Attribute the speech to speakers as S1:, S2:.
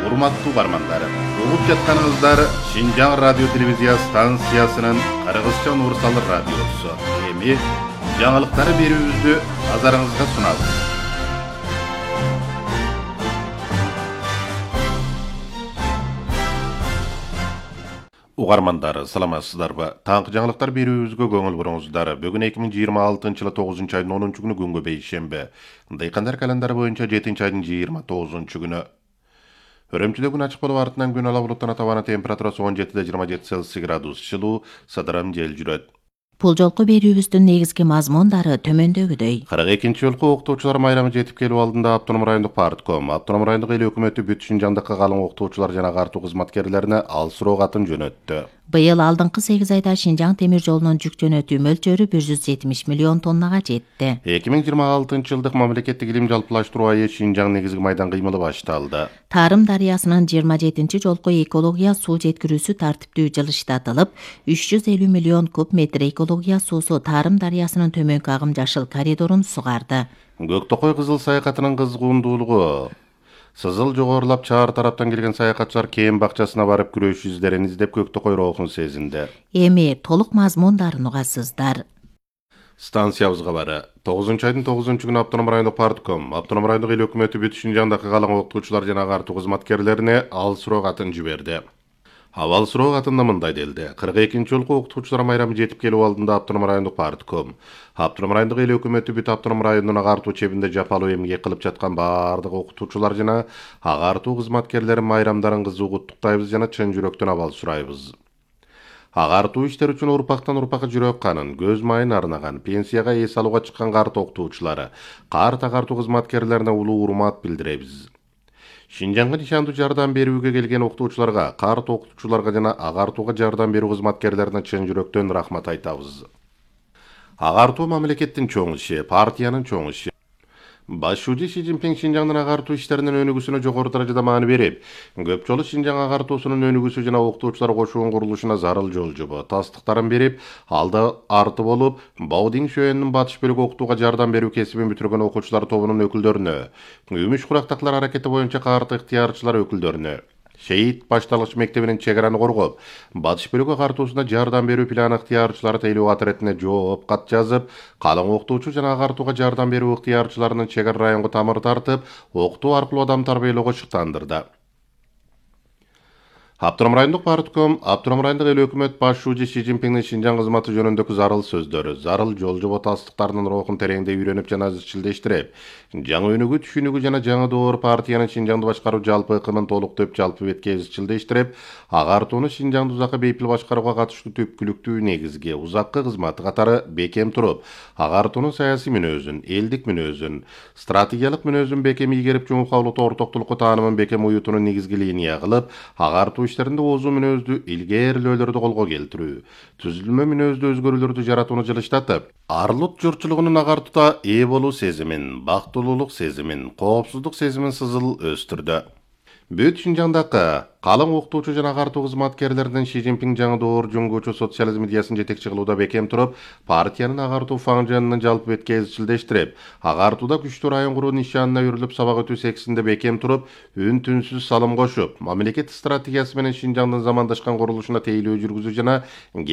S1: Урматтуу бармандар, угуп жатканыңыздар Шинжаң радио телевизия станциясынын Кыргызча универсал радиосу. Эми жаңылыктары берүүбүздү назарыңызга сунабыз. Угармандар, саламатсыздарбы? Таңкы жаңылыктар берүүбүзгө көңүл буруңуздар. Бүгүн 2026-жылы 9 айдын 10 күнү күнгө бейшемби. Дыйкандар календары боюнча 7 айдын 29 күнү. Өрөмчүдө күн ачык болуп артынан күн ала булуттан табаны температурасы 17-27 Цельсий градус жылуу, сыдырым жел жүрөт.
S2: Бул жолку берүүбүздүн негизги мазмундары төмөндөгүдөй.
S1: 42-нчи жолку окутуучулар майрамы жетип келүү алдында Автоном райондук партком, Автоном райондук эл өкмөтү бүт Шинжаңдагы калың окутуучулар жана агартуу кызматкерлерине ал суроо катын жөнөттү.
S2: Быйыл алдыңкы 8 айда Шинжаң темир жолунун жүк жөнөтүү мөлчөрү 170 миллион тоннага жетти.
S1: 2026-жылдык мамлекеттик илим жалпылаштыруу айы Шинжаң негизги майдан кыймылы башталды.
S2: Тарым дарыясынын 27-нчи жолку экология суу жеткирүүсү тартиптүү жылыштатылып, 350 миллион куб метр экология суусу Тарым дарыясынын төмөнкү агым жашыл коридорун сугарды.
S1: Көктөкөй кызыл саякатынын кызгуундуулугу. Сызыл жогорулап чаар тараптан келген саякатчылар кээм бакчасына барып күрөш издерин издеп Көктөкөй роохун сезинди.
S2: Эми толук мазмундарын угасыздар.
S1: Станциябызга бары 9 айдын 9 күнү Автоном райондук партком, Автоном райондук эл өкмөтү бүт Шинжаңдагы калың окутуучулар жана агартуу кызматкерлерине ал суроо катын жиберди. Авал суроо катында мындай делди. 42-нчи жолку окутуучулар майрамы жетип келүү алдында Автоном райондук партком, Автоном райондук эл өкмөтү бүт Автоном районунун агартуу чебинде жапалуу эмгек кылып жаткан баардык окутуучулар жана агартуу кызматкерлери майрамдарын кызуу куттуктайбыз жана чын жүрөктөн абал сурайбыз. Агартуу иштер үчүн урпактан урпакка жүрөк канын, көз майын арнаган, пенсияга эс алууга чыккан карт окутуучулары, карт агартуу кызматкерлерине улуу урмат билдиребиз. Шинжаңга нишандуу жардам берүүгө келген окутуучуларга, карт окутуучуларга жана агартууга жардам берүү кызматкерлерине чын жүрөктөн рахмат айтабыз. Агартуу мамлекеттин чоң иши, партиянын чоң иши. Башчы Си Цзиньпин Шинжаңдын агартуу иштеринин өнүгүүсүнө жогору даражада маани берип, көп жолу Шинжаң агартуусунун өнүгүүсү жана окутуучулар кошуун курулушуна зарыл жол жобо, тастыктарын берип, алды арты болуп, Баудин шөөнүнүн батыш бөлүгү окутууга жардам берүү кесибин бүтүргөн окуучулар тобунун өкүлдөрүнө, Үмүш курактаклар аракети боюнча карты ыктыярчылар өкүлдөрүнө, Шейит башталгыч мектебинин чек араны коргоп, батыш бөлүгү картуусуна жардам берүү планы ыктыярчылары тейлөө кат иретине жооп кат жазып, калың окутуучу жана агартууга жардам берүү ыктыярчыларынын чек ара районго тамыр тартып, окутуу аркылуу адам тарбиялоого шыктандырды. Автоном райондук партком, Автоном райондук эл өкмөт башчы Си Цзиньпиндин Шинжаң кызматы жөнүндөгү зарыл сөздөрү, зарыл жол жобо тастыктарынын роохун тереңдей үйрөнүп жана изчилдештирип, жаңы өнүгүү түшүнүгү жана жаңы доор партиянын Шинжаңды башкаруу жалпы ыкымын толуктоп жалпы бетке изчилдештирип, агартууну Шинжаңды узакка бейпил башкарууга катыштуу түпкүлүктүү негизги, узаккы кызматы катары бекем туруп, агартуунун саясий мүнөзүн, элдик мүнөзүн, стратегиялык мүнөзүн бекем ийгерип, жумук кабылуу ортоктулукка таанымын бекем уютууну негизги линия кылып, агартуу иштеринде оозу мүнөздүү илгээрлөөлөрдү колго келтирүү, түзүлмө мүнөздүү өзгөрүүлөрдү жаратууну жылыштатып, арлут журтчулугунун агартууда ээ болуу сезимин, бактылуулук сезимин, коопсуздук сезимин сызыл өстүрдү. Бүт Шинжаңдагы калың окутуучу жана агартуу кызматкерлеринин Си Цзиньпин жаңы доор жөнгөчү социализм идеясын жетекчи кылууда бекем туруп, партиянын агартуу фаңжанын жалпы бетке изчилдештирип, агартууда күчтүү район куруу нишанына үрүлүп сабак өтүү сексинде бекем туруп, үн түнсүз салым кошуп, мамлекет стратегиясы менен Шинжаңдын замандашкан курулушуна тейлөө жүргүзүү жана